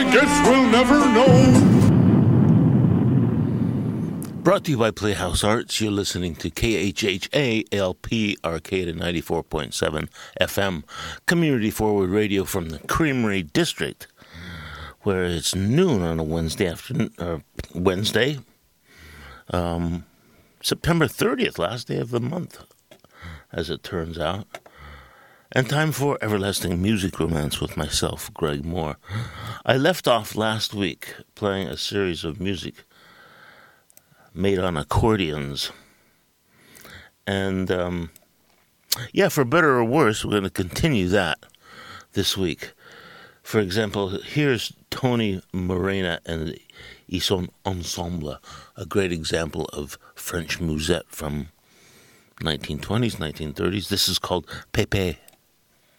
guess we'll never know. Brought to you by Playhouse Arts, you're listening to KHHA-LP Arcade at 94.7 FM, community forward radio from the Creamery District, where it's noon on a Wednesday afternoon, September 30th, last day of the month, as it turns out. And time for Everlasting Music Romance with myself, Greg Moore. I left off last week playing a series of music made on accordions. And, for better or worse, we're going to continue that this week. For example, here's Tony Morena and the Ison Ensemble, a great example of French musette from 1920s, 1930s. This is called Pepe.